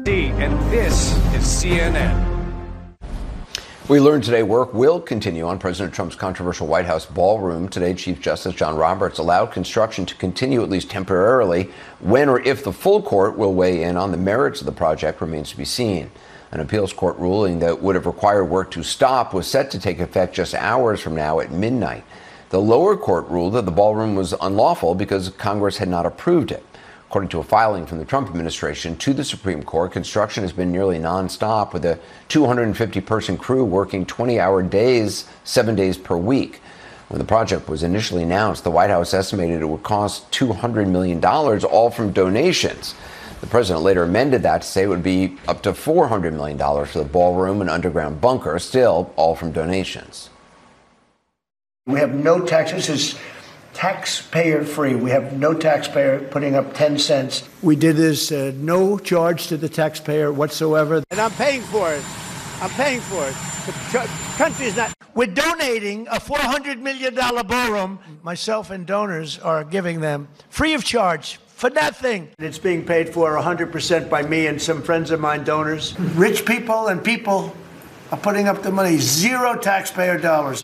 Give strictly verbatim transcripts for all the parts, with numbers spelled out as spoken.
And this is C N N. We learned today work will continue on President Trump's controversial White House ballroom. Today, Chief Justice John Roberts allowed construction to continue at least temporarily. When or if the full court will weigh in on the merits of the project remains to be seen. An appeals court ruling that would have required work to stop was set to take effect just hours from now at midnight. The lower court ruled that the ballroom was unlawful because Congress had not approved it. According to a filing from the Trump administration to the Supreme Court, construction has been nearly nonstop, with a two hundred fifty person crew working twenty hour days, seven days per week. When the project was initially announced, the White House estimated it would cost two hundred million dollars, all from donations. The president later amended that to say it would be up to four hundred million dollars for the ballroom and underground bunker, still all from donations. We have no taxes. This is taxpayer-free. We have no taxpayer putting up ten cents. We did this, uh, no charge to the taxpayer whatsoever. And I'm paying for it. I'm paying for it. The country is not. We're donating a four hundred million dollars ballroom. Myself and donors are giving them free of charge for nothing. It's being paid for one hundred percent by me and some friends of mine, donors. Rich people and people are putting up the money. Zero taxpayer dollars.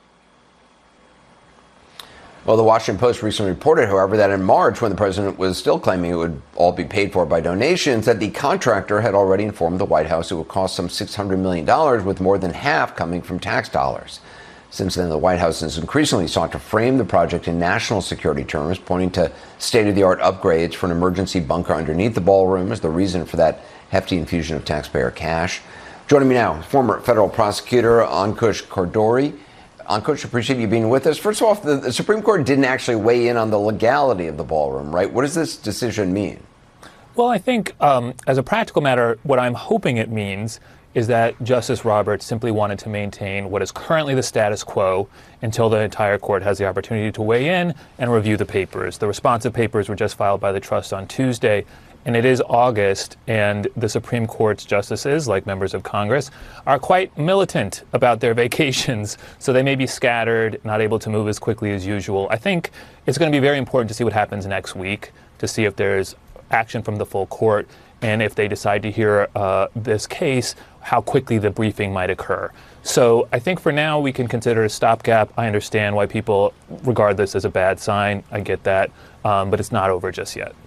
Well, the Washington Post recently reported, however, that in March, when the president was still claiming it would all be paid for by donations, that the contractor had already informed the White House it would cost some six hundred million dollars, with more than half coming from tax dollars. Since then, the White House has increasingly sought to frame the project in national security terms, pointing to state-of-the-art upgrades for an emergency bunker underneath the ballroom as the reason for that hefty infusion of taxpayer cash. Joining me now, former federal prosecutor Ankush Khardori. Ankush, appreciate you being with us. First of all, the, the Supreme Court didn't actually weigh in on the legality of the ballroom, right? What does this decision mean? Well, I think um, as a practical matter, what I'm hoping it means is that Justice Roberts simply wanted to maintain what is currently the status quo until the entire court has the opportunity to weigh in and review the papers. The responsive papers were just filed by the trust on Tuesday. And it is August, and the Supreme Court's justices, like members of Congress, are quite militant about their vacations. So they may be scattered, not able to move as quickly as usual. I think it's going to be very important to see what happens next week, to see if there's action from the full court, and if they decide to hear uh, this case, how quickly the briefing might occur. So I think for now we can consider it a stopgap. I understand why people regard this as a bad sign. I get that, um, but it's not over just yet.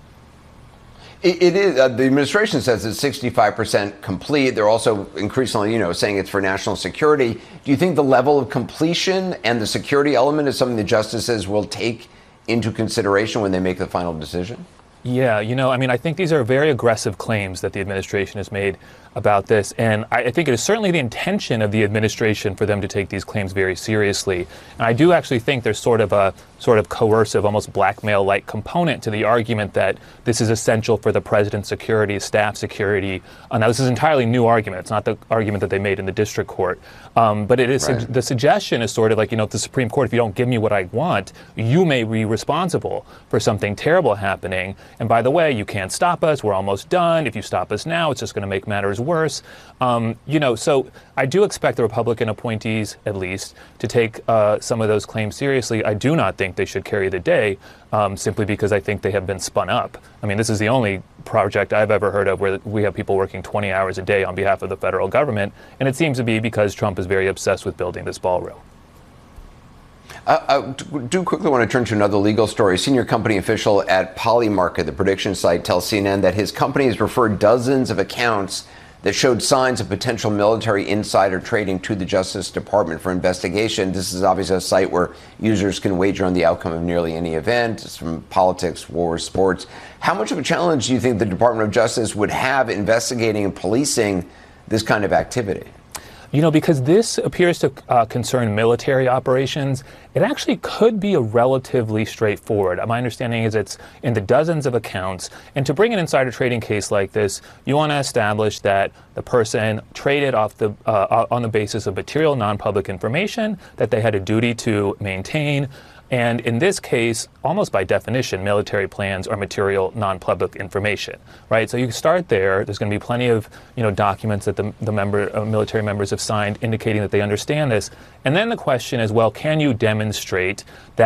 It is. Uh, the administration says it's sixty-five percent complete. They're also increasingly, you know, saying it's for national security. Do you think the level of completion and the security element is something the justices will take into consideration when they make the final decision? Yeah, you know, I mean, I think these are very aggressive claims that the administration has made about this. And I, I think it is certainly the intention of the administration for them to take these claims very seriously. And I do actually think there's sort of a sort of coercive, almost blackmail-like component to the argument that this is essential for the president's security, staff security. Uh, now, this is an entirely new argument. It's not the argument that they made in the district court. Um, but it is right. su- the suggestion is sort of like, you know, if the Supreme Court, if you don't give me what I want, you may be responsible for something terrible happening. And by the way, you can't stop us. We're almost done. If you stop us now, it's just going to make matters worse. Um, you know, so I do expect the Republican appointees, at least, to take uh, some of those claims seriously. I do not think they should carry the day, um, simply because I think they have been spun up. I mean, this is the only project I've ever heard of where we have people working twenty hours a day on behalf of the federal government, and it seems to be because Trump is very obsessed with building this ballroom. Uh, I do quickly want to turn to another legal story. Senior company official at Polymarket, the prediction site, tells C N N that his company has referred dozens of accounts that showed signs of potential military insider trading to the Justice Department for investigation. This is obviously a site where users can wager on the outcome of nearly any event, it's from politics, wars, sports. How much of a challenge do you think the Department of Justice would have investigating and policing this kind of activity? You know, because this appears to uh, concern military operations, it actually could be a relatively straightforward. My understanding is it's in the dozens of accounts. And to bring an insider trading case like this, you want to establish that the person traded off the uh, on the basis of material non-public information that they had a duty to maintain. And in this case, almost by definition, military plans are material non-public information, right? So you start there. There's going to be plenty of, you know, documents that the, the member, uh, military members have signed indicating that they understand this. And then the question is, well, can you demonstrate that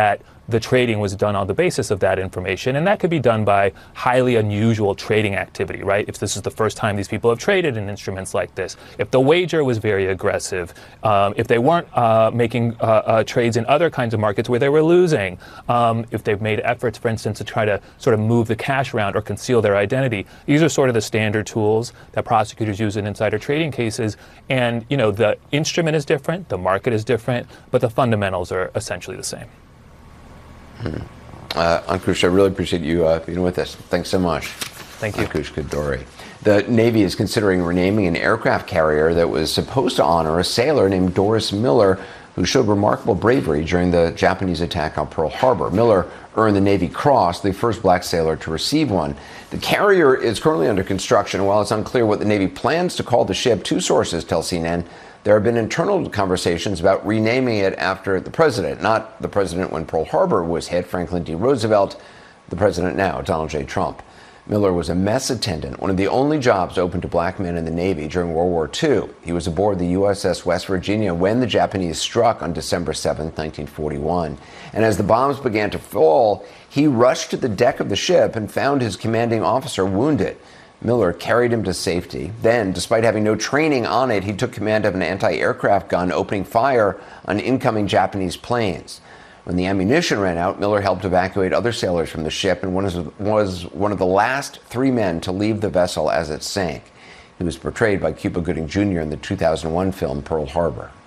the trading was done on the basis of that information. And that could be done by highly unusual trading activity, right? If this is the first time these people have traded in instruments like this, if the wager was very aggressive, um, if they weren't uh, making uh, uh, trades in other kinds of markets where they were losing, um, if they've made efforts, for instance, to try to sort of move the cash around or conceal their identity. These are sort of the standard tools that prosecutors use in insider trading cases. And, you know, the instrument is different, the market is different, but the fundamentals are essentially the same. Hmm. Uh, Ankush, I really appreciate you uh, being with us. Thanks so much. Thank you. Ankush Kadori. The Navy is considering renaming an aircraft carrier that was supposed to honor a sailor named Doris Miller, who showed remarkable bravery during the Japanese attack on Pearl Harbor. Miller earned the Navy Cross, the first black sailor to receive one. The carrier is currently under construction. While it's unclear what the Navy plans to call the ship, two sources tell C N N there have been internal conversations about renaming it after the president, not the president when Pearl Harbor was hit, Franklin D. Roosevelt, the president now, Donald J. Trump. Miller was a mess attendant, one of the only jobs open to black men in the Navy during World War Two. He was aboard the U S S West Virginia when the Japanese struck on December seventh, nineteen forty-one. And as the bombs began to fall, he rushed to the deck of the ship and found his commanding officer wounded. Miller carried him to safety. Then, despite having no training on it, he took command of an anti-aircraft gun, opening fire on incoming Japanese planes. When the ammunition ran out, Miller helped evacuate other sailors from the ship and was, was one of the last three men to leave the vessel as it sank. He was portrayed by Cuba Gooding Junior in the two thousand one film Pearl Harbor.